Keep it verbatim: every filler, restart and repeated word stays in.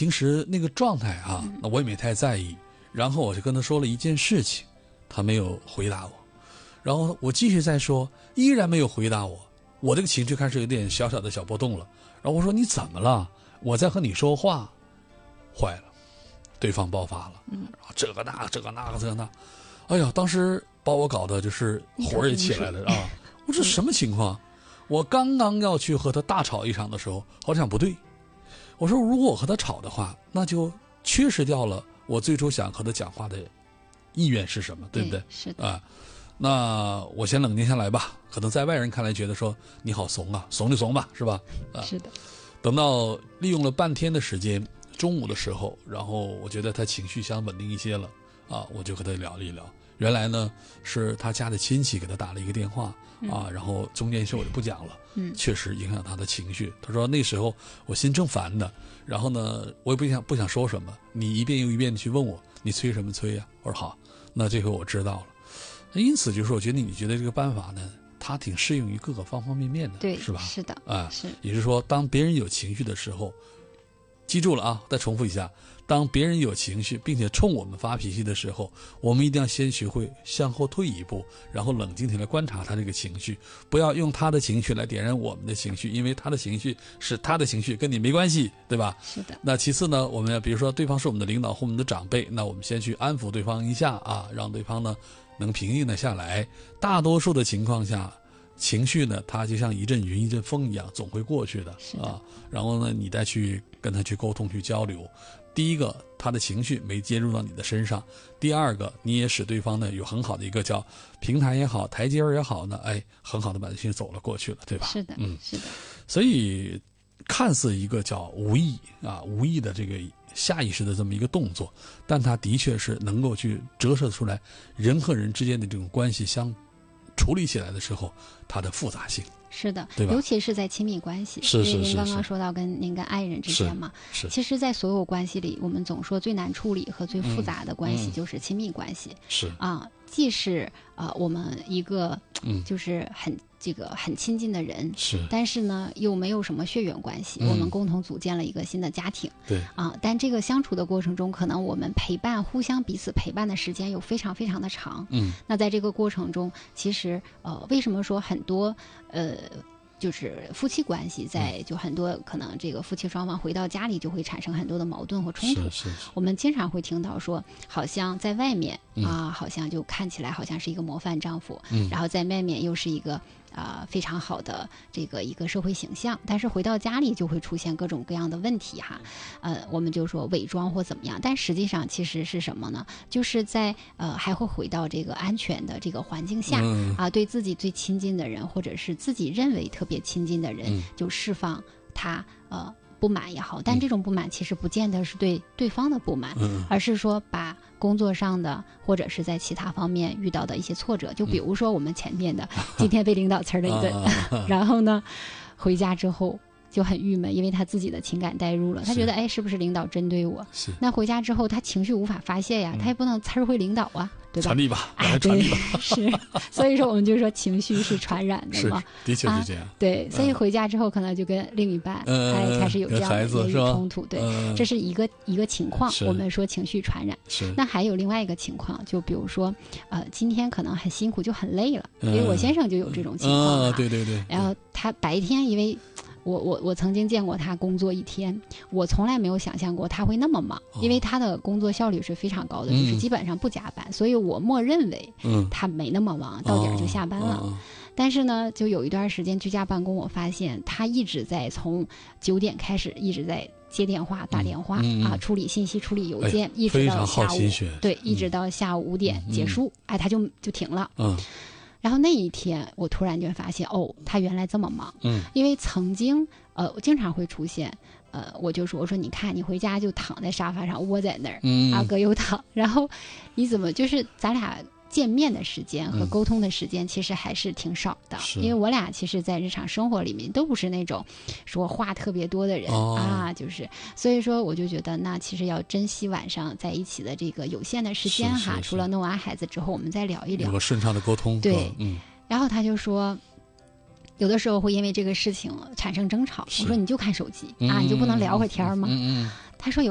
平时那个状态啊，那我也没太在意。然后我就跟他说了一件事情，他没有回答我。然后我继续再说，依然没有回答我。我这个情绪开始有点小小的小波动了。然后我说你怎么了？我在和你说话。坏了，对方爆发了，嗯，这个那个这个那个这个那，哎呀，当时把我搞得就是火也起来了啊！我说什么情况？我刚刚要去和他大吵一场的时候，好像不对。我说如果我和他吵的话，那就缺失掉了我最初想和他讲话的意愿是什么，对不对？ 是的啊。那我先冷静下来吧。可能在外人看来觉得说你好怂啊，怂就怂吧，是吧？啊， 是的。 等到利用了半天的时间。中午的时候，然后我觉得他情绪相稳定一些了啊，我就和他聊了一聊。原来呢是他家的亲戚给他打了一个电话、嗯、啊，然后中间事我就不讲了，嗯，确实影响他的情绪。他说那时候我心正烦的，然后呢我也不想不想说什么，你一遍又一遍的去问我，你催什么催呀、啊？我说好，那这回我知道了。因此就是我觉得你觉得这个办法呢，它挺适用于各个方方面面的， 对， 是吧？ 是的， 啊， 是。 也就是说，当别人有情绪的时候。记住了啊！再重复一下，当别人有情绪并且冲我们发脾气的时候，我们一定要先学会向后退一步，然后冷静下来观察他这个情绪，不要用他的情绪来点燃我们的情绪，因为他的情绪是他的情绪，跟你没关系，对吧？ 是的。 那其次呢，我们比如说对方是我们的领导或我们的长辈，那我们先去安抚对方一下啊，让对方呢能平静的下来。大多数的情况下。情绪呢，它就像一阵云一阵风一样，总会过去的啊。然后呢，你再去跟他去沟通、去交流。第一个，他的情绪没接入到你的身上；第二个，你也使对方呢有很好的一个叫平台也好、台阶也好呢，哎，很好的把这些走了过去了，对吧？ 是的， 嗯， 是的。 所以，看似一个叫无意啊、无意的这个下意识的这么一个动作，但它的确是能够去折射出来人和人之间的这种关系相。处理起来的时候，它的复杂性是的， 对吧？ 尤其是在亲密关系， 是是是是。 因为您刚刚说到跟您跟爱人之间嘛， 是。 其实，在所有关系里，我们总说最难处理和最复杂的关系就是亲密关系。 嗯嗯、是啊，既是呃我们一个就是很。嗯这个很亲近的人是， 但是呢又没有什么血缘关系、嗯、我们共同组建了一个新的家庭， 对啊，但这个相处的过程中，可能我们陪伴互相彼此陪伴的时间又非常非常的长， 嗯， 那在这个过程中，其实呃为什么说很多呃就是夫妻关系在就很多可能这个夫妻双方回到家里就会产生很多的矛盾和冲突。 是是是。 我们经常会听到说，好像在外面、嗯、啊，好像就看起来好像是一个模范丈夫，嗯，然后在外面又是一个啊、呃、非常好的这个一个社会形象，但是回到家里就会出现各种各样的问题哈，呃，我们就说伪装或怎么样，但实际上其实是什么呢？就是在呃还会回到这个安全的这个环境下、嗯、啊，对自己最亲近的人或者是自己认为特别亲近的人、嗯、就释放他呃不满也好，但这种不满其实不见得是对对方的不满、嗯、而是说把工作上的或者是在其他方面遇到的一些挫折，就比如说我们前面的、嗯、今天被领导呲了一顿然后呢回家之后就很郁闷，因为他自己的情感代入了，他觉得哎是不是领导针对我， 是那回家之后他情绪无法发泄呀、嗯、他也不能呲回领导啊，对吧？ 传递吧， 哎， 传递吧， 是，所以说我们就说情绪是传染的嘛， 的确是这样、 啊。对，所以回家之后可能就跟另一半、嗯、哎开始有这样的言语冲突，对、嗯，这是一个一个情况。我们说情绪传染， 是。 那还有另外一个情况，就比如说，呃，今天可能很辛苦，就很累了，因为我先生就有这种情况、啊嗯，对对对。 然后他白天因为。我我我曾经见过他工作一天，我从来没有想象过他会那么忙，因为他的工作效率是非常高的，嗯、就是基本上不加班，所以我默认为他没那么忙，嗯、到点就下班了。哦、但是呢，就有一段时间居家办公，我发现他一直在从九点开始一直在接电话、打电话、嗯、啊，处理信息、处理邮件， 哎、 一直到下午，对， 嗯、 一直到下午五点结束，嗯、哎，他就就停了。 嗯。 然后那一天，我突然就发现，哦，他原来这么忙。 嗯， 因为曾经，呃，经常会出现，呃，我就说，我说你看，你回家就躺在沙发上，窝在那儿， 嗯， 阿哥又躺，然后你怎么就是咱俩见面的时间和沟通的时间，其实还是挺少的。 嗯、 因为我俩其实，在日常生活里面都不是那种说话特别多的人、 哦、 啊，就是所以说，我就觉得那其实要珍惜晚上在一起的这个有限的时间哈。 是是是， 除了弄完孩子之后，我们再聊一聊， 有个顺畅的沟通。 对， 嗯。 然后他就说，有的时候会因为这个事情产生争吵。我说你就看手机、嗯、啊，你就不能聊会天吗？ 嗯嗯嗯、 他说有。